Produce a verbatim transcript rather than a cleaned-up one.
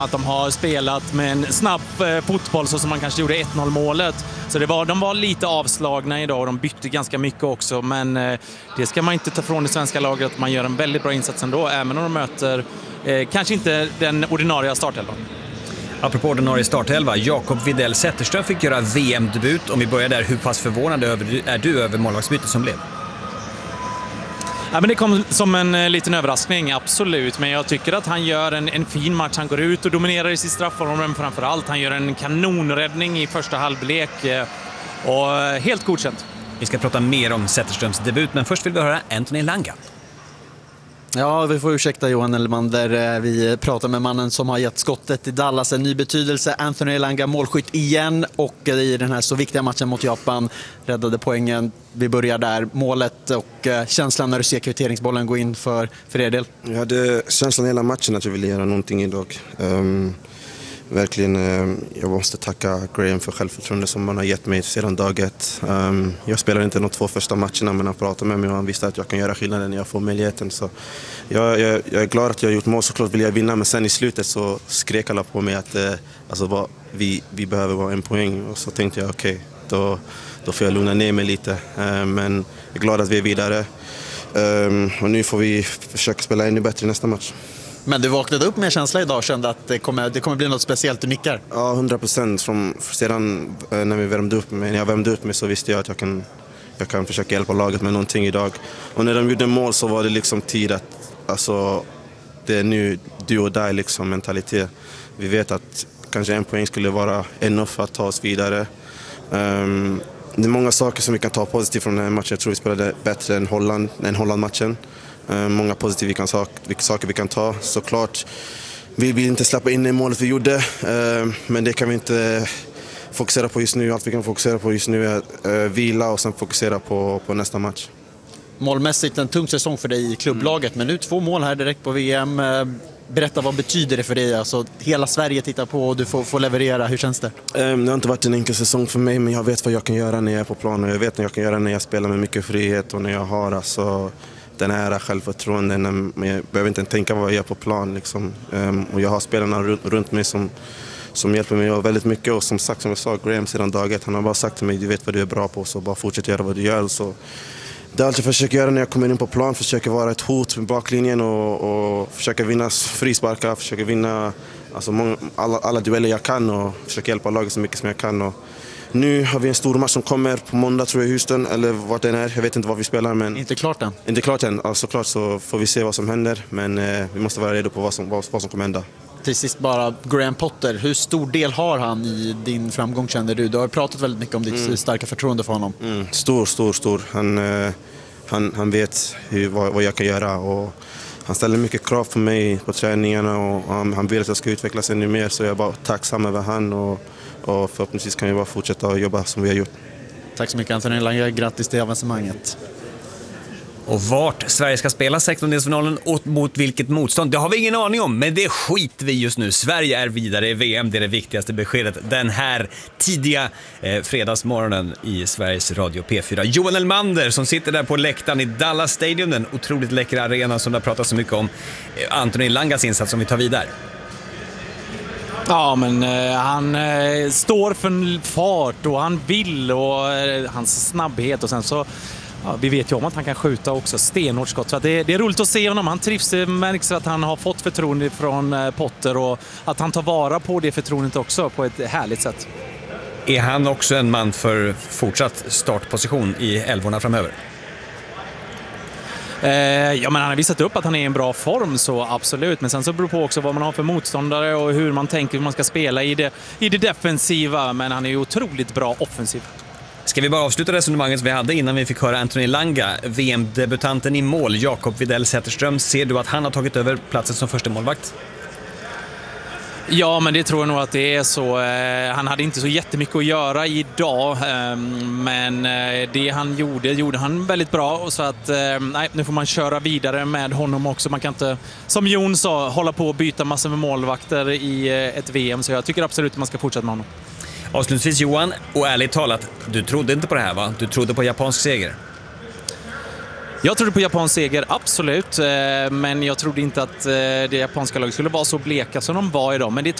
Att de har spelat med en snabb eh, fotboll så som man kanske gjorde ett noll målet. Så det var, de var lite avslagna idag och de bytte ganska mycket också. Men eh, det ska man inte ta från det svenska laget att man gör en väldigt bra insats ändå. Även om de möter eh, kanske inte den ordinarie startelvan. Apropå ordinarie startelva, Jakob Widell Zetterström fick göra V M-debut. Om vi börjar där, hur pass förvånad är du över målvaktsbytet som blev? Ja, men det kom som en eh, liten överraskning, absolut. Men jag tycker att han gör en, en fin match. Han går ut och dominerar i sitt straffområde framför allt. Han gör en kanonräddning i första halvlek eh, och eh, helt godkänt. Vi ska prata mer om Zetterströms debut, men först vill vi höra Anthony Elanga. Ja, vi får ursäkta Johan Elmander. Vi pratar med mannen som har gett skottet i Dallas en ny betydelse. Anthony Elanga, målskytt igen, och i den här så viktiga matchen mot Japan räddade poängen. Vi börjar där, målet och känslan när du ser kvitteringsbollen gå in för, för er del. Jag hade känslan hela matchen att jag ville göra någonting idag. Um, verkligen, um, jag måste tacka Graham för självförtroende som han har gett mig sedan dag ett. Um, jag spelade inte de två första matcherna, men han pratade med mig och han visste att jag kan göra skillnaden när jag får möjligheten. Så jag, jag, jag är glad att jag har gjort mål, såklart vill jag vinna, men sen i slutet så skrek alla på mig att uh, alltså, vad, vi, vi behöver vara en poäng. Och så tänkte jag okej, okay, då, då får jag lugna ner mig lite. Uh, men jag är glad att vi är vidare. Um, och nu får vi försöka spela ännu bättre i nästa match. Men du vaknade upp med känsla idag och kände att det kommer, det kommer bli något speciellt, du nickar? Ja, hundra procent. Sedan när, vi värmde upp mig, när jag värmde upp mig så visste jag att jag kan, jag kan försöka hjälpa laget med någonting idag. Och när de gjorde mål så var det liksom tid att, alltså, det är nu du och dig liksom mentalitet. Vi vet att kanske en poäng skulle vara enough för att ta oss vidare. Um, det är många saker som vi kan ta positivt från den här matchen. Jag tror vi spelade bättre än Holland, än Holland-matchen. Många positiva saker vi kan ta. Såklart vi vill inte släppa in i målet vi gjorde, men det kan vi inte fokusera på just nu. Allt vi kan fokusera på just nu är vila och sen fokusera på, på nästa match. Målmässigt en tung säsong för dig i klubblaget, men nu två mål här direkt på V M. Berätta, vad betyder det för dig? Alltså, hela Sverige tittar på och du får, får leverera. Hur känns det? Det har inte varit en enkel säsong för mig, men jag vet vad jag kan göra när jag är på plan. Och jag vet vad jag kan göra när jag spelar med mycket frihet och när jag har alltså den här självförtroenden, men jag behöver inte tänka vad jag gör på plan liksom. Um, och jag har spelarna runt, runt mig som, som hjälper mig väldigt mycket, och som sagt, som jag sa, Graham sedan dag ett, han har bara sagt till mig, du vet vad du är bra på, så bara fortsätt göra vad du gör. Så det är allt jag försöker göra när jag kommer in på plan, försöker vara ett hot med baklinjen och, och försöka vinna frisparkar, försöka vinna alltså många, alla, alla dueller jag kan och försöka hjälpa laget så mycket som jag kan. Och nu har vi en stor match som kommer på måndag, tror jag, i Houston, eller vart den är. Jag vet inte vad vi spelar, men inte klart än. Inte klart än. Alltså, klart så får vi se vad som händer, men eh, vi måste vara redo på vad som, vad, vad som kommer hända. Till sist bara, Graham Potter, hur stor del har han i din framgång, känner du? Du har pratat väldigt mycket om ditt mm. starka förtroende för honom. Mm. Stor, stor, stor. Han, eh, han, han vet hur, vad, vad jag kan göra, och han ställer mycket krav på mig på träningarna, och han, han vill att jag ska utvecklas ännu mer, så jag är bara tacksam över han, och, och förhoppningsvis kan vi bara fortsätta jobba som vi har gjort. Tack så mycket, Anthony Elanga. Grattis till avancemanget. Och vart Sverige ska spela sextondelsfinalen och mot vilket motstånd, det har vi ingen aning om, men det skiter vi just nu. Sverige är vidare i V M, det är det viktigaste beskedet den här tidiga eh, fredagsmorgonen i Sveriges Radio P fyra. Johan Elmander som sitter där på läktaren i Dallas Stadium, den otroligt läckra arena som det har pratat så mycket om. Eh, Anthony Elangas insats som vi tar vidare. Ja, men eh, han eh, står för fart och han vill, och eh, hans snabbhet, och sen så ja, vi vet ju om att han kan skjuta också, stenhårt skott. Så att det, det är roligt att se honom. Han trivs, det märks att han har fått förtroende från eh, Potter, och att han tar vara på det förtroendet också på ett härligt sätt. Är han också en man för fortsatt startposition i elvorna framöver? Eh, ja, men han har visat upp att han är i en bra form, så absolut. Men sen så beror det på också vad man har för motståndare och hur man tänker hur man ska spela i det, i det defensiva. Men han är ju otroligt bra offensiv. Ska vi bara avsluta resonemanget som vi hade innan vi fick höra Anthony Elanga, V M-debutanten i mål, Jakob Widell Zetterström. Ser du att han har tagit över platsen som första målvakt? Ja, men det tror jag nog att det är så. Han hade inte så jättemycket att göra idag, men det han gjorde, gjorde han väldigt bra. Och så att, nej, nu får man köra vidare med honom också. Man kan inte, som Jon sa, hålla på och byta massor med målvakter i ett V M. Så jag tycker absolut att man ska fortsätta med honom. Avslutningsvis Johan, och ärligt talat, du trodde inte på det här, va? Du trodde på japansk seger? Jag trodde på japansk seger, absolut. Men jag trodde inte att det japanska laget skulle vara så bleka som de var idag. Men det